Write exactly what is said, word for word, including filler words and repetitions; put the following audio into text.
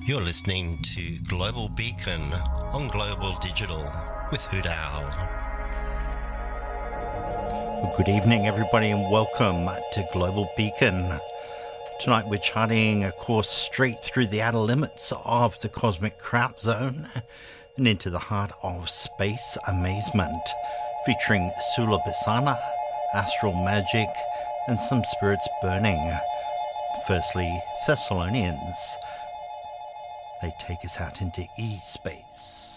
You're listening to Global Beacon on Global Digital with Hoot Owl. Well, good evening, everybody, and welcome to Global Beacon. Tonight we're charting a course straight through the outer limits of the cosmic Kraut zone and into the heart of space amazement, featuring Sula Pisana, astral magic, and some spirits burning. Firstly, Thessalonians. They take us out into E-space.